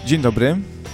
Dzień dobry.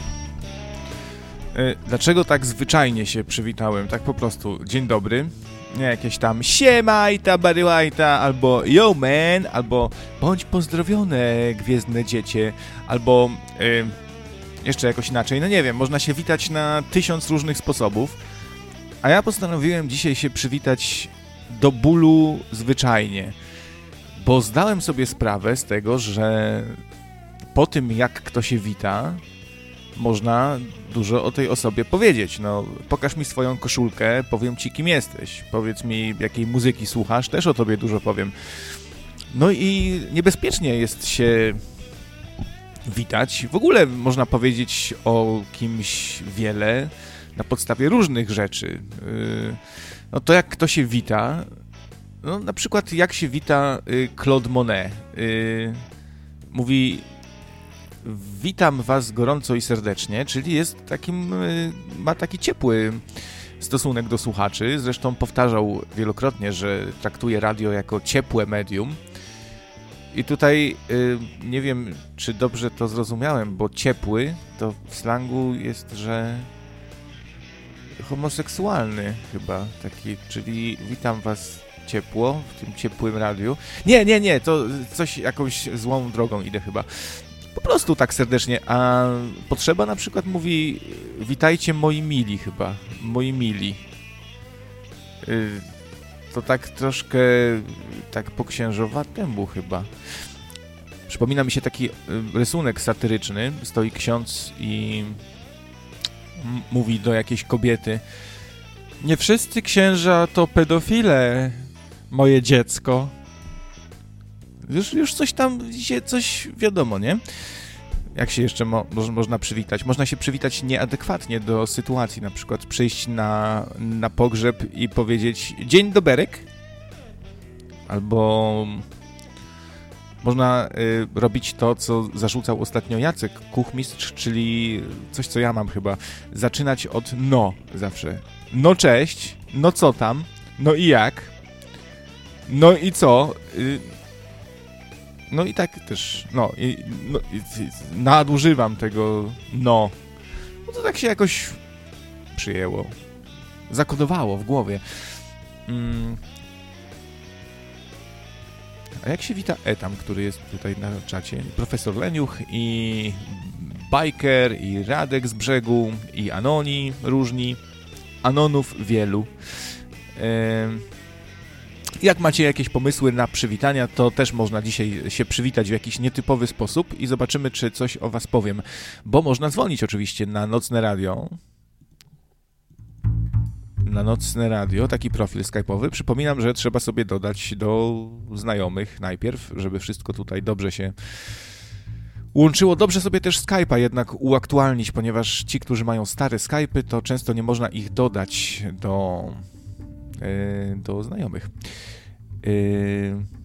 Dlaczego tak zwyczajnie się przywitałem? Tak po prostu, dzień dobry. Nie jakieś tam siemajta, baryłajta, albo yo man, albo bądź pozdrowione, gwiezdne dziecię, albo jeszcze jakoś inaczej. No nie wiem, można się witać na 1000 różnych sposobów, a ja postanowiłem dzisiaj się przywitać do bólu zwyczajnie, bo zdałem sobie sprawę z tego, że po tym jak kto się wita, można dużo o tej osobie powiedzieć. No, pokaż mi swoją koszulkę, powiem ci, kim jesteś. Powiedz mi, jakiej muzyki słuchasz, też o tobie dużo powiem. No i niebezpiecznie jest się witać. W ogóle można powiedzieć o kimś wiele na podstawie różnych rzeczy. No to jak kto się wita, no na przykład jak się wita Claude Monet. Mówi: witam was gorąco i serdecznie, czyli jest takim, ma taki ciepły stosunek do słuchaczy. Zresztą powtarzał wielokrotnie, że traktuje radio jako ciepłe medium. I tutaj nie wiem, czy dobrze to zrozumiałem, bo ciepły to w slangu jest, że homoseksualny chyba taki, czyli witam was ciepło w tym ciepłym radiu. Nie, to coś jakąś złą drogą idę chyba. Po prostu tak serdecznie, a Potrzeba na przykład mówi: witajcie moi mili chyba, moi mili. To tak troszkę tak po księżowatemu chyba. Przypomina mi się taki rysunek satyryczny, stoi ksiądz i mówi do jakiejś kobiety: nie wszyscy księża to pedofile, moje dziecko. Już coś tam, coś wiadomo, nie? Jak się jeszcze można przywitać? Można się przywitać nieadekwatnie do sytuacji, na przykład przyjść na pogrzeb i powiedzieć: dzień doberek. Albo można robić to, co zarzucał ostatnio Jacek Kuchmistrz, czyli coś, co ja mam chyba. Zaczynać od no zawsze. No cześć, no co tam, no i jak, no i co... No i tak też, nadużywam tego no. No to tak się jakoś przyjęło. Zakodowało w głowie. A jak się wita Etam, który jest tutaj na czacie? Profesor Leniuch i Biker i Radek z brzegu i Anoni różni. Anonów wielu. Jak macie jakieś pomysły na przywitania, to też można dzisiaj się przywitać w jakiś nietypowy sposób i zobaczymy, czy coś o was powiem. Bo można dzwonić oczywiście na Nocne Radio. Na Nocne Radio, taki profil skype'owy. Przypominam, że trzeba sobie dodać do znajomych najpierw, żeby wszystko tutaj dobrze się łączyło. Dobrze sobie też Skype'a jednak uaktualnić, ponieważ ci, którzy mają stare Skype'y, to często nie można ich dodać do znajomych.